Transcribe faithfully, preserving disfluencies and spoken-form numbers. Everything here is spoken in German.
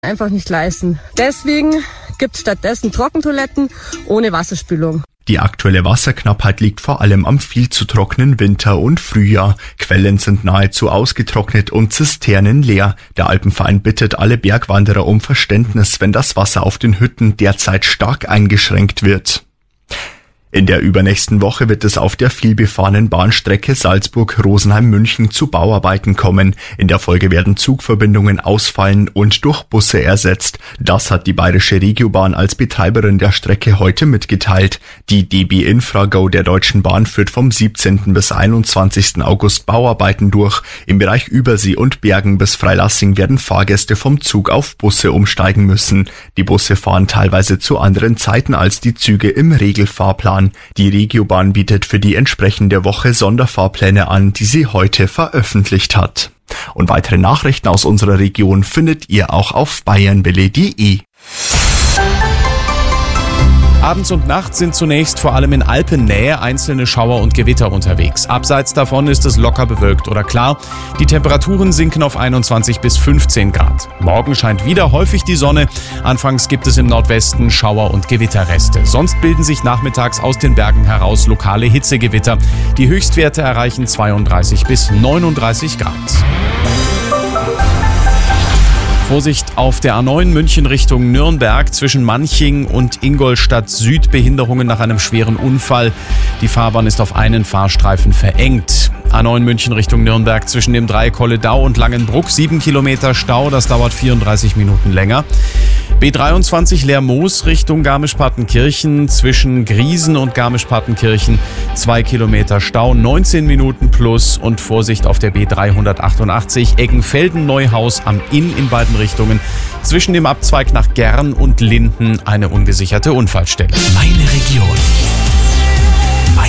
einfach nicht leisten. Deswegen gibt es stattdessen Trockentoiletten ohne Wasserspülung. Die aktuelle Wasserknappheit liegt vor allem am viel zu trockenen Winter und Frühjahr. Quellen sind nahezu ausgetrocknet und Zisternen leer. Der Alpenverein bittet alle Bergwanderer um Verständnis, wenn das Wasser auf den Hütten derzeit stark eingeschränkt wird. In der übernächsten Woche wird es auf der vielbefahrenen Bahnstrecke Salzburg-Rosenheim-München zu Bauarbeiten kommen. In der Folge werden Zugverbindungen ausfallen und durch Busse ersetzt. Das hat die Bayerische Regiobahn als Betreiberin der Strecke heute mitgeteilt. Die D B Infra-Go der Deutschen Bahn führt vom siebzehnten bis einundzwanzigsten August Bauarbeiten durch. Im Bereich Übersee und Bergen bis Freilassing werden Fahrgäste vom Zug auf Busse umsteigen müssen. Die Busse fahren teilweise zu anderen Zeiten als die Züge im Regelfahrplan. Die Regiobahn bietet für die entsprechende Woche Sonderfahrpläne an, die sie heute veröffentlicht hat. Und weitere Nachrichten aus unserer Region findet ihr auch auf bayernwelle punkt de. Abends und nachts sind zunächst vor allem in Alpennähe einzelne Schauer und Gewitter unterwegs. Abseits davon ist es locker bewölkt oder klar. Die Temperaturen sinken auf einundzwanzig bis fünfzehn Grad. Morgen scheint wieder häufig die Sonne. Anfangs gibt es im Nordwesten Schauer- und Gewitterreste. Sonst bilden sich nachmittags aus den Bergen heraus lokale Hitzegewitter. Die Höchstwerte erreichen zweiunddreißig bis neununddreißig Grad. Vorsicht auf der A neun München Richtung Nürnberg zwischen Manching und Ingolstadt Süd. Behinderungen nach einem schweren Unfall. Die Fahrbahn ist auf einen Fahrstreifen verengt. A neun München Richtung Nürnberg zwischen dem Dreieck Kolledau und Langenbruck. Sieben Kilometer Stau, das dauert vierunddreißig Minuten länger. B dreiundzwanzig Lermoos Richtung Garmisch-Partenkirchen zwischen Griesen und Garmisch-Partenkirchen. Zwei Kilometer Stau, neunzehn Minuten plus. Und Vorsicht auf der B dreihundertachtundachtzig Eggenfelden-Neuhaus am Inn in beiden Richtungen. Zwischen dem Abzweig nach Gern und Linden eine ungesicherte Unfallstelle. Meine Region.